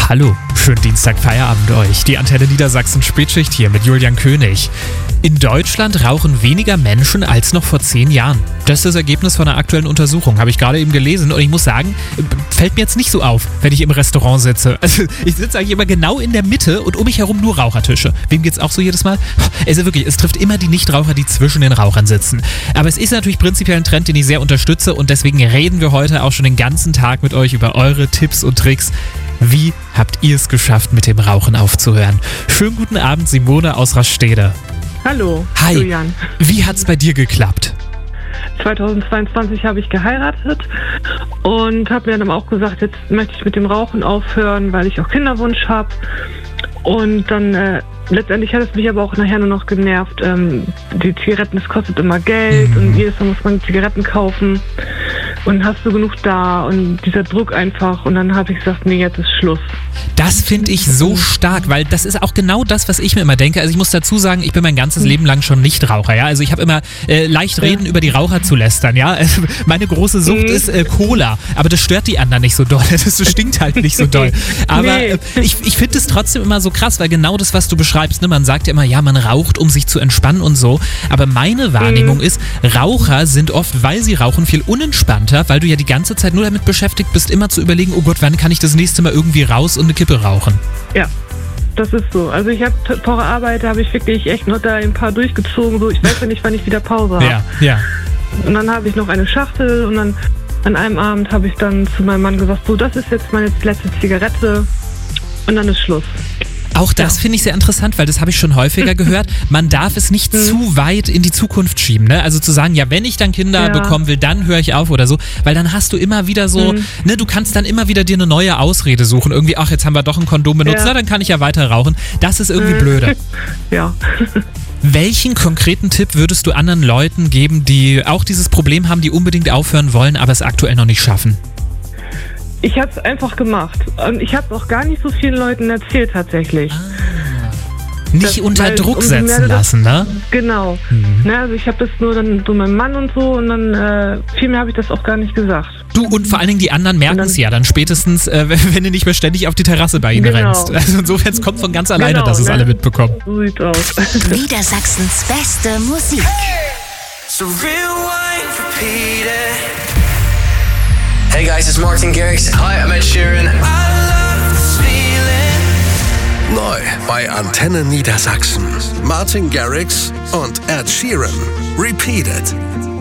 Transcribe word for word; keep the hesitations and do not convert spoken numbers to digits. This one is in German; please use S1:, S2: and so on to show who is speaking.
S1: Hallo, schönen Dienstag Feierabend euch. Die Antenne Niedersachsen Spätschicht hier mit Julian König. In Deutschland rauchen weniger Menschen als noch vor zehn Jahren. Das ist das Ergebnis von einer aktuellen Untersuchung, habe ich gerade eben gelesen. Und ich muss sagen, fällt mir jetzt nicht so auf, wenn ich im Restaurant sitze. Also ich sitze eigentlich immer genau in der Mitte und um mich herum nur Rauchertische. Wem geht's auch so jedes Mal? Also wirklich, es trifft immer die Nichtraucher, die zwischen den Rauchern sitzen. Aber es ist natürlich prinzipiell ein Trend, den ich sehr unterstütze und deswegen reden wir heute auch schon den ganzen Tag mit euch über eure Tipps und Tricks. Wie habt ihr es geschafft, mit dem Rauchen aufzuhören? Schönen guten Abend, Simone aus Rastede.
S2: Hallo,
S1: Hi.
S2: Julian.
S1: Wie hat's bei dir geklappt?
S2: zweitausendzweiundzwanzig habe ich geheiratet und habe mir dann auch gesagt, jetzt möchte ich mit dem Rauchen aufhören, weil ich auch Kinderwunsch habe. Und dann äh, letztendlich hat es mich aber auch nachher nur noch genervt. Ähm, die Zigaretten, es kostet immer Geld mhm. und jedes Mal muss man Zigaretten kaufen. Und hast du genug da und dieser Druck einfach. Und dann habe ich gesagt, nee, jetzt ist Schluss.
S1: Das finde ich so stark, weil das ist auch genau das, was ich mir immer denke. Also ich muss dazu sagen, ich bin mein ganzes Leben lang schon Nichtraucher, ja. Also ich habe immer äh, leicht reden, über die Raucher zu lästern, ja. Also meine große Sucht ist äh, Cola, aber das stört die anderen nicht so doll. Das stinkt halt nicht so doll. Aber nee. äh, ich, ich finde es trotzdem immer so krass, weil genau das, was du beschreibst, ne, man sagt ja immer, ja, man raucht, um sich zu entspannen und so. Aber meine Wahrnehmung mhm. ist, Raucher sind oft, weil sie rauchen, viel unentspannter, weil du ja die ganze Zeit nur damit beschäftigt bist, immer zu überlegen, oh Gott, wann kann ich das nächste Mal irgendwie raus und eine Kippe rauchen.
S2: Ja, das ist so. Also ich habe vor der Arbeit, habe ich wirklich echt noch da ein paar durchgezogen. So, ich weiß ja nicht, wann ich wieder Pause habe.
S1: Ja, ja.
S2: Und dann habe ich noch eine Schachtel und dann an einem Abend habe ich dann zu meinem Mann gesagt, so, das ist jetzt meine letzte Zigarette und dann ist Schluss.
S1: Auch das
S2: ja.
S1: finde ich sehr interessant, weil das habe ich schon häufiger gehört. Man darf es nicht
S2: mhm.
S1: zu weit in die Zukunft schieben, ne? Also zu sagen, ja, wenn ich dann Kinder
S2: ja.
S1: bekommen will, dann höre ich auf oder so, weil dann hast du immer wieder so, mhm. ne, du kannst dann immer wieder dir eine neue Ausrede suchen. Irgendwie, ach, jetzt haben wir doch ein Kondom benutzt, ja. na, dann kann ich ja weiter rauchen. Das ist irgendwie mhm. blöde.
S2: Ja.
S1: Welchen konkreten Tipp würdest du anderen Leuten geben, die auch dieses Problem haben, die unbedingt aufhören wollen, aber es aktuell noch nicht schaffen?
S2: Ich habe es einfach gemacht. Und ich habe es auch gar nicht so vielen Leuten erzählt tatsächlich.
S1: Ah. Nicht das, unter weil, Druck setzen lassen,
S2: das,
S1: ne?
S2: Genau. Mhm. Ne, also ich habe das nur dann so meinem Mann und so und dann äh, viel mehr habe ich das auch gar nicht gesagt.
S1: Du und vor allen Dingen die anderen merken es ja dann spätestens, äh, wenn du nicht mehr ständig auf die Terrasse bei ihnen genau. rennst. Also insofern es kommt von ganz alleine,
S2: genau,
S1: dass es
S2: ne?
S1: alle mitbekommen.
S2: So sieht's aus.
S3: Niedersachsens beste Musik.
S4: So rewind, repeat it. Hey guys, it's Martin Garrix. Hi, I'm Ed Sheeran. I love this feeling.
S5: Neu bei Antenne Niedersachsen. Martin Garrix und Ed Sheeran. Repeat it.